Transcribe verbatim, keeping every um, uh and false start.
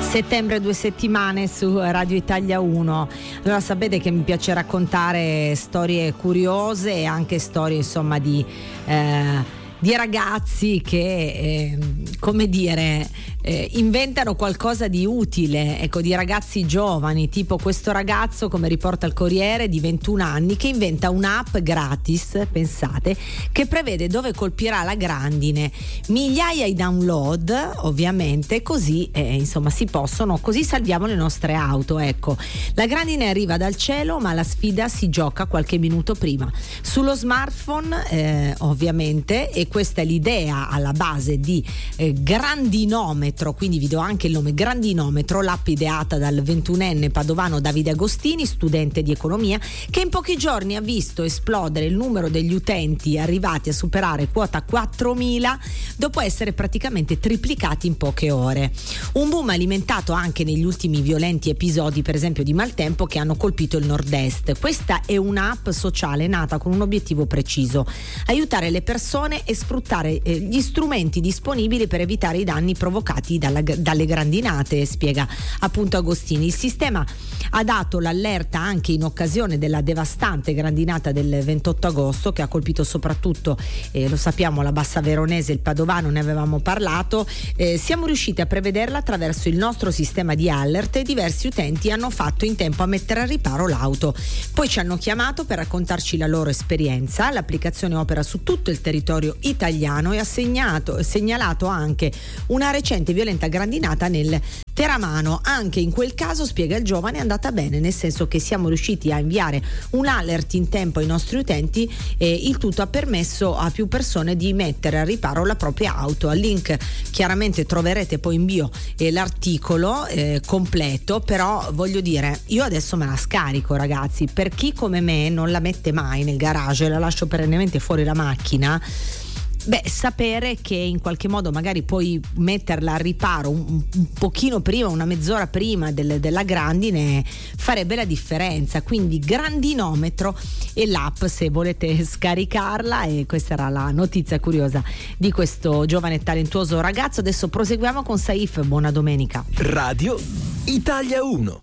Settembre, due settimane su Radio Italia uno. Allora, sapete che mi piace raccontare storie curiose e anche storie, insomma, di eh, di ragazzi che eh, come dire eh, inventano qualcosa di utile, ecco, di ragazzi giovani, tipo questo ragazzo, come riporta il Corriere, di ventuno anni, che inventa un'app gratis, pensate, che prevede dove colpirà la grandine, migliaia di download, ovviamente, così eh, insomma si possono, così salviamo le nostre auto. Ecco, la grandine arriva dal cielo, ma la sfida si gioca qualche minuto prima sullo smartphone, eh, ovviamente, e questa è l'idea alla base di eh, Grandinometro, quindi vi do anche il nome Grandinometro, l'app ideata dal ventunenne padovano Davide Agostini, studente di economia, che in pochi giorni ha visto esplodere il numero degli utenti arrivati a superare quota quattromila dopo essere praticamente triplicati in poche ore. Un boom alimentato anche negli ultimi violenti episodi, per esempio di maltempo, che hanno colpito il nord-est. Questa è un'app sociale nata con un obiettivo preciso: aiutare le persone e sfruttare eh, gli strumenti disponibili per evitare i danni provocati dalla, dalle grandinate, spiega appunto Agostini. Il sistema ha dato l'allerta anche in occasione della devastante grandinata del ventotto agosto, che ha colpito soprattutto, eh, lo sappiamo, la Bassa Veronese, il Padovano, ne avevamo parlato. Eh, siamo riusciti a prevederla attraverso il nostro sistema di alert e diversi utenti hanno fatto in tempo a mettere a riparo l'auto. Poi ci hanno chiamato per raccontarci la loro esperienza. L'applicazione opera su tutto il territorio italiano e ha segnato, segnalato anche una recente violenta grandinata nel Teramano. Anche in quel caso, spiega il giovane, è andata bene, nel senso che siamo riusciti a inviare un alert in tempo ai nostri utenti e il tutto ha permesso a più persone di mettere a riparo la propria auto. Al link chiaramente troverete poi in bio eh, l'articolo eh, completo, però voglio dire, io adesso me la scarico, ragazzi. Per chi come me non la mette mai nel garage e la lascio perennemente fuori la macchina, beh, sapere che in qualche modo magari puoi metterla a riparo un, un pochino prima, una mezz'ora prima del, della grandine, farebbe la differenza. Quindi Grandinometro e l'app, se volete scaricarla. E questa era la notizia curiosa di questo giovane e talentuoso ragazzo. Adesso proseguiamo con Saif. Buona domenica. Radio Italia uno.